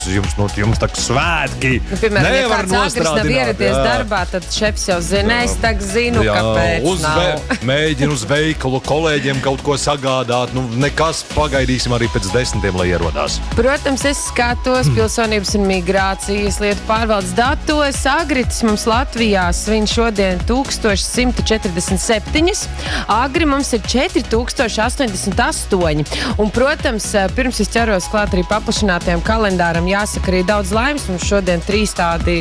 jums tak svētki. Piemēram, ja kāds agris nav ieradies darbā, tad šefs jau zina, es tak zinu, kāpēc nav. Mēģinu uz veikalu kolēģiem kaut ko sagādāt. Nekas, pagaidīsim arī pēc 10, lai ierodās. Protams, es skatos pilsonības un migrācijas lietu pārvaldes datos. Agritis mums Latvijā svin šodien 1147. Agri mums ir 4088. Un, protams, pirms es ķeros klāt arī paplašinātajam kalendāram, jāsaka arī daudz laimes. Mums šodien 3 tādi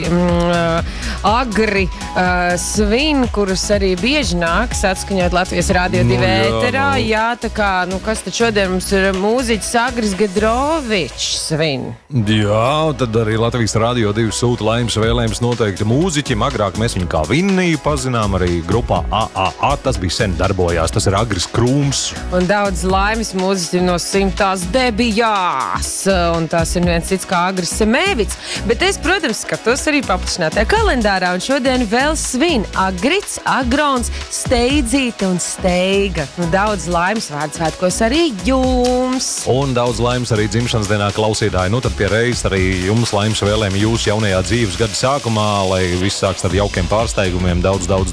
agri svin, kurus arī bieži nāks atskaņot Latvijas Radio 2 ēterā. Jā, tā kā, kas tad šodien mums ir mūziķis Agris Gedrovičs svin? Jā, tad arī Latvijas Radio 2 sūta laimes vēlējums noteikti mūziķim. Agrāk mēs viņu kā Vinniju pazinām, arī grupā AAA. Tas bija sen darbojās, tas ir Agris Krūms. Un daudz laimes mūziķi no 100. debijās. Un tās ir viens cits kā Agris Semēvits. Bet es, protams, skatos arī paplašinātajā kalendārā. Un šodien vēl svin Agrits, Agrons, Steidzīte un Steiga. Daudz laimes vārdsvētkos arī jums. Un daudz laimes arī dzimšanas dienā klausītāji. Tad pie reizes arī jums laimes vēlējumi jūsu jaunajā dzīves gada sākumā, lai viss sāks ar jaukiem pārsteigumiem,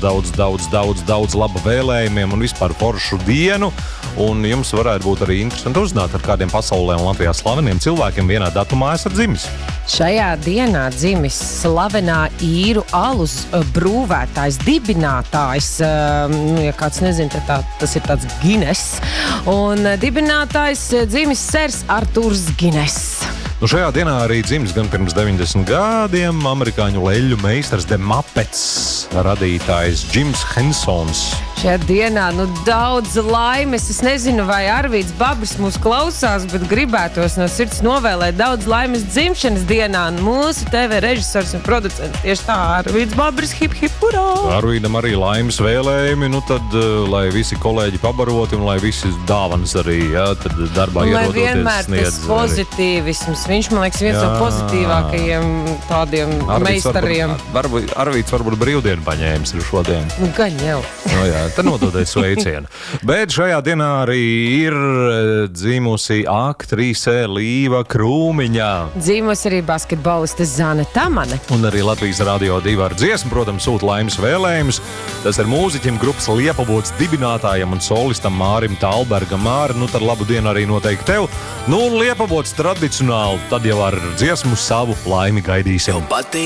daudz laba vēlējumiem un vispār foršu dienu. Un jums varētu būt arī interesanti uzzināt, ar kādiem pasaulē un Latvijā slaveniem cilvēkiem vienā datumā esat dzimis. Šajā dienā dzimis slavenā īru alus brūvētājs, dibinātājs, ja kāds nezin, tas ir tāds Gines, un dibinātājs dzimis sers Arturs Gines. Šajā dienā arī dzimis gan pirms 90 gadiem amerikāņu leļu meistars The Muppets radītājs Jims Hensons. Šajā dienā daudz laimes. Es nezinu, vai Arvīds Babris mūs klausās, bet gribētos no sirds novēlēt daudz laimes dzimšanas dienā. Mūsu TV režisors un producents tieši tā, Arvīds Babris, hip hip hurā! Arvīdam arī laimes vēlējumi, tad, lai visi kolēģi pabaroti un lai visi dāvanas arī, tad darbā ierodoties sniedz. Lai vienmēr tas pozitīvisms. Viņš, man liekas, viens no pozitīvākajiem tādiem meistariem. Arvīds varbūt brīvdienu paņēmis ir šodien. Gan jau. Tad nododiet sveicienu. Bet šajā dienā arī ir dzimusi aktrise Līva Krūmiņa. Dzimusi arī basketboliste Zane Tamane. Un arī Latvijas Radio 2 ar dziesmu, protams, sūta laimes vēlējumus. Tas ir mūziķim grupas Liepabots dibinātājam un solistam Mārim Talbergam. Māri, tad labu dienu arī noteikti tev. Un Liepabots tradicionāli, tad jau ar dziesmu savu laimi gaidīsim.